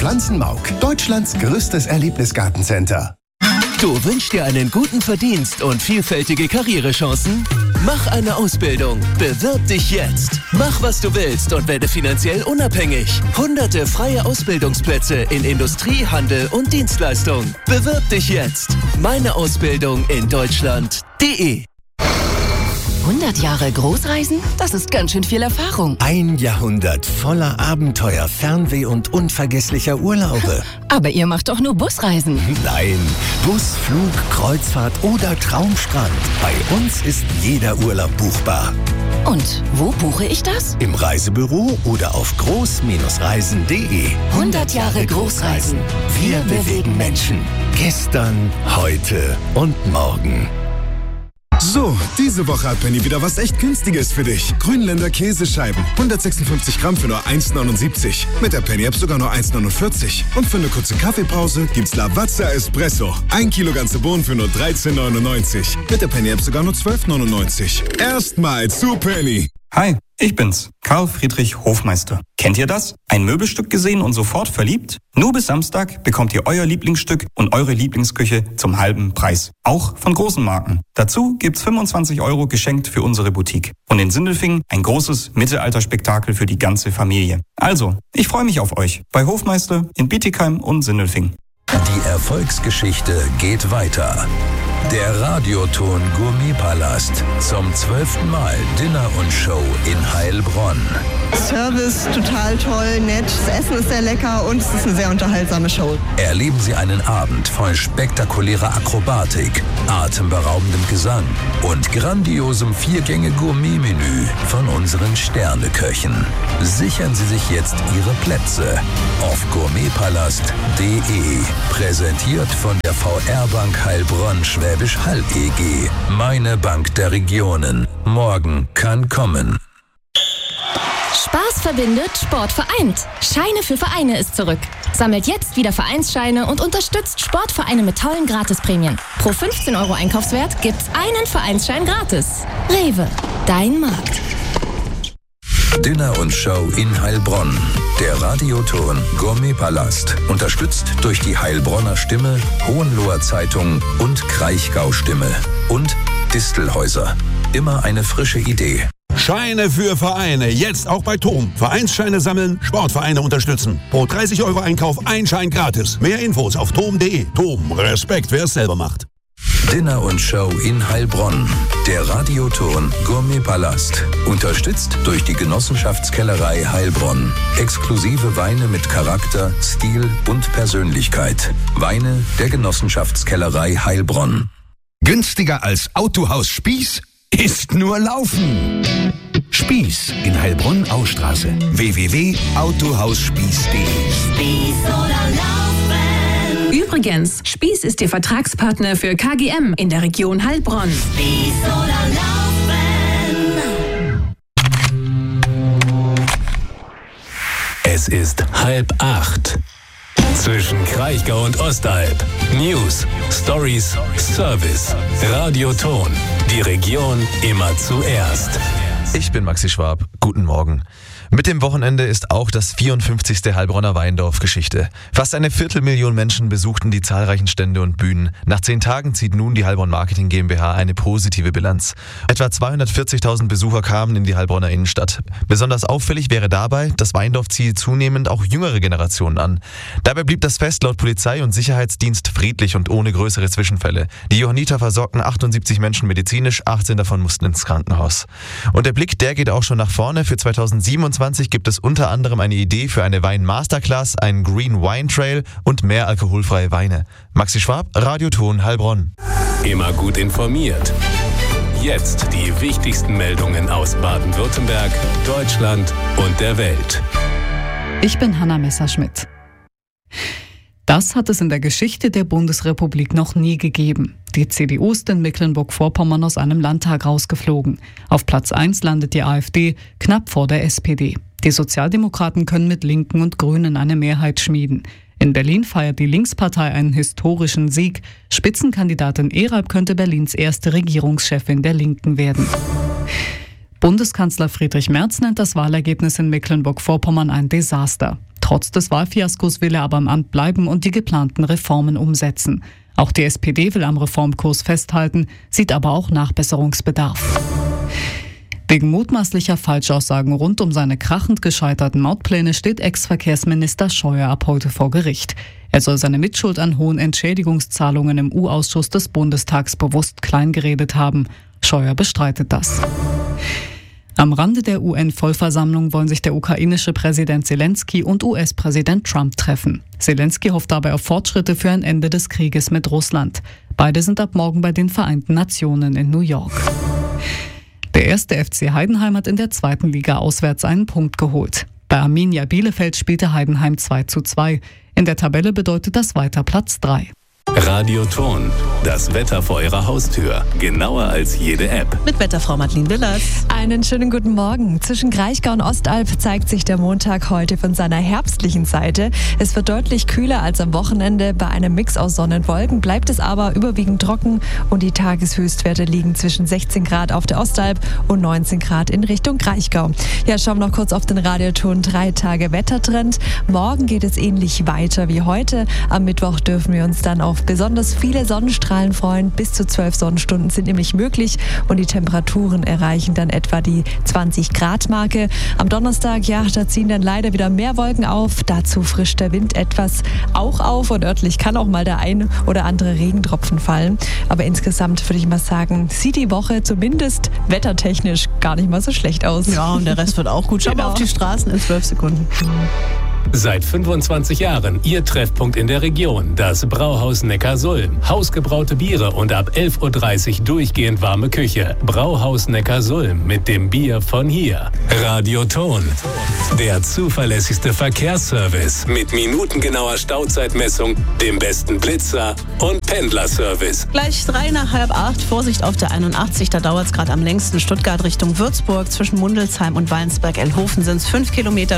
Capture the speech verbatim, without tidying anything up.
Pflanzenmauk, Deutschlands größtes Erlebnisgartencenter. Du wünschst dir einen guten Verdienst und vielfältige Karrierechancen? Mach eine Ausbildung. Bewirb dich jetzt. Mach, was du willst und werde finanziell unabhängig. Hunderte freie Ausbildungsplätze in Industrie, Handel und Dienstleistung. Bewirb dich jetzt. Meine Ausbildung in Deutschland.de. hundert Jahre Großreisen? Das ist ganz schön viel Erfahrung. Ein Jahrhundert voller Abenteuer, Fernweh und unvergesslicher Urlaube. Aber ihr macht doch nur Busreisen. Nein, Bus, Flug, Kreuzfahrt oder Traumstrand. Bei uns ist jeder Urlaub buchbar. Und wo buche ich das? Im Reisebüro oder auf groß Reisen punkt de. hundert Jahre Großreisen. Wir bewegen Menschen. Gestern, heute und morgen. So, diese Woche hat Penny wieder was echt Günstiges für dich. Grünländer Käsescheiben. hundertsechsundfünfzig Gramm für nur eins Komma neunundsiebzig. Mit der Penny-App sogar nur eins Komma neunundvierzig. Und für eine kurze Kaffeepause gibt's Lavazza Espresso. Ein Kilo ganze Bohnen für nur dreizehn neunundneunzig. Mit der Penny-App sogar nur zwölf neunundneunzig. Erstmal zu Penny. Hi, ich bin's, Karl Friedrich Hofmeister. Kennt ihr das? Ein Möbelstück gesehen und sofort verliebt? Nur bis Samstag bekommt ihr euer Lieblingsstück und eure Lieblingsküche zum halben Preis. Auch von großen Marken. Dazu gibt's fünfundzwanzig Euro geschenkt für unsere Boutique. Und in Sindelfingen ein großes Mittelalterspektakel für die ganze Familie. Also, ich freue mich auf euch bei Hofmeister in Bietigheim und Sindelfingen. Die Erfolgsgeschichte geht weiter. Der Radioton Gourmetpalast. Zum zwölften Mal Dinner und Show in Heilbronn. Service total toll, nett, das Essen ist sehr lecker und es ist eine sehr unterhaltsame Show. Erleben Sie einen Abend voll spektakulärer Akrobatik, atemberaubendem Gesang und grandiosem Viergänge-Gourmet-Menü von unseren Sterneköchen. Sichern Sie sich jetzt Ihre Plätze auf gourmetpalast punkt de. Präsentiert von der V R-Bank Heilbronn Schwäbisch Hall E G. Meine Bank der Regionen. Morgen kann kommen. Spaß verbindet, Sport vereint. Scheine für Vereine ist zurück. Sammelt jetzt wieder Vereinsscheine und unterstützt Sportvereine mit tollen Gratisprämien. Pro fünfzehn Euro Einkaufswert gibt's einen Vereinsschein gratis. Rewe, dein Markt. Dinner und Show in Heilbronn. Der Radioton Gourmetpalast. Unterstützt durch die Heilbronner Stimme, Hohenloher Zeitung und Kraichgau Stimme. Und Distelhäuser. Immer eine frische Idee. Scheine für Vereine, jetzt auch bei Tom. Vereinsscheine sammeln, Sportvereine unterstützen. Pro dreißig Euro Einkauf ein Schein gratis. Mehr Infos auf tom punkt de. Tom, Respekt, wer es selber macht. Dinner und Show in Heilbronn. Der Radioton Gourmetpalast. Unterstützt durch die Genossenschaftskellerei Heilbronn. Exklusive Weine mit Charakter, Stil und Persönlichkeit. Weine der Genossenschaftskellerei Heilbronn. Günstiger als Autohaus Spieß ist nur Laufen. Spieß in Heilbronn-Austraße. w w w punkt autohausspieß punkt de. Spieß oder Laufen. Übrigens, Spieß ist Ihr Vertragspartner für K G M in der Region Heilbronn. Spieß oder Laufen. Es ist halb acht. Zwischen Kraichgau und Ostalb. News, Stories, Service. Radioton. Die Region immer zuerst. Ich bin Maxi Schwab. Guten Morgen. Mit dem Wochenende ist auch das vierundfünfzigste Heilbronner Weindorf Geschichte. Fast eine Viertelmillion Menschen besuchten die zahlreichen Stände und Bühnen. Nach zehn Tagen zieht nun die Heilbronn Marketing GmbH eine positive Bilanz. Etwa zweihundertvierzigtausend Besucher kamen in die Heilbronner Innenstadt. Besonders auffällig wäre dabei, das Weindorf ziehe zunehmend auch jüngere Generationen an. Dabei blieb das Fest laut Polizei und Sicherheitsdienst friedlich und ohne größere Zwischenfälle. Die Johanniter versorgten achtundsiebzig Menschen medizinisch, achtzehn davon mussten ins Krankenhaus. Und der Blick, der geht auch schon nach vorne. Für zweitausendsiebenundzwanzig gibt es unter anderem eine Idee für eine Wein-Masterclass, einen Green Wine Trail und mehr alkoholfreie Weine. Maxi Schwab, Radioton Heilbronn. Immer gut informiert. Jetzt die wichtigsten Meldungen aus Baden-Württemberg, Deutschland und der Welt. Ich bin Hanna Messerschmidt. Das hat es in der Geschichte der Bundesrepublik noch nie gegeben. Die C D U ist in Mecklenburg-Vorpommern aus einem Landtag rausgeflogen. Auf Platz eins landet die AfD, knapp vor der S P D. Die Sozialdemokraten können mit Linken und Grünen eine Mehrheit schmieden. In Berlin feiert die Linkspartei einen historischen Sieg. Spitzenkandidatin Eralb könnte Berlins erste Regierungschefin der Linken werden. Bundeskanzler Friedrich Merz nennt das Wahlergebnis in Mecklenburg-Vorpommern ein Desaster. Trotz des Wahlfiaskos will er aber im Amt bleiben und die geplanten Reformen umsetzen. Auch die S P D will am Reformkurs festhalten, sieht aber auch Nachbesserungsbedarf. Wegen mutmaßlicher Falschaussagen rund um seine krachend gescheiterten Mautpläne steht Ex-Verkehrsminister Scheuer ab heute vor Gericht. Er soll seine Mitschuld an hohen Entschädigungszahlungen im U-Ausschuss des Bundestags bewusst kleingeredet haben. Scheuer bestreitet das. Am Rande der U N-Vollversammlung wollen sich der ukrainische Präsident Zelensky und U S-Präsident Trump treffen. Zelensky hofft dabei auf Fortschritte für ein Ende des Krieges mit Russland. Beide sind ab morgen bei den Vereinten Nationen in New York. Der erste F C Heidenheim hat in der zweiten Liga auswärts einen Punkt geholt. Bei Arminia Bielefeld spielte Heidenheim zwei zu zwei. In der Tabelle bedeutet das weiter Platz drei. Radio Ton, das Wetter vor Ihrer Haustür. Genauer als jede App. Mit Wetterfrau Madeleine Willers. Einen schönen guten Morgen. Zwischen Kraichgau und Ostalb zeigt sich der Montag heute von seiner herbstlichen Seite. Es wird deutlich kühler als am Wochenende. Bei einem Mix aus Sonne und Wolken bleibt es aber überwiegend trocken und die Tageshöchstwerte liegen zwischen sechzehn Grad auf der Ostalb und neunzehn Grad in Richtung Kraichgau. Ja, schauen wir noch kurz auf den Radioton drei Tage Wettertrend. Morgen geht es ähnlich weiter wie heute. Am Mittwoch dürfen wir uns dann auf besonders viele Sonnenstrahlen freuen. Bis zu zwölf Sonnenstunden sind nämlich möglich und die Temperaturen erreichen dann etwa die zwanzig Grad Marke. Am Donnerstag, ja, da ziehen dann leider wieder mehr Wolken auf. Dazu frischt der Wind etwas auch auf und örtlich kann auch mal der ein oder andere Regentropfen fallen. Aber insgesamt würde ich mal sagen, sieht die Woche zumindest wettertechnisch gar nicht mal so schlecht aus. Ja, und der Rest wird auch gut. Schauen wir Genau. auf die Straßen in zwölf Sekunden. Seit fünfundzwanzig Jahren Ihr Treffpunkt in der Region, das Brauhaus Neckarsulm. Hausgebraute Biere und ab elf Uhr dreißig durchgehend warme Küche. Brauhaus Neckarsulm mit dem Bier von hier. Radio Ton, der zuverlässigste Verkehrsservice mit minutengenauer Stauzeitmessung, dem besten Blitzer und Pendlerservice. Gleich drei nach halb acht. Vorsicht auf der einundachtzig, da dauert es gerade am längsten. Stuttgart Richtung Würzburg. Zwischen Mundelsheim und Weinsberg-Elhofen sind es fünf Kilometer.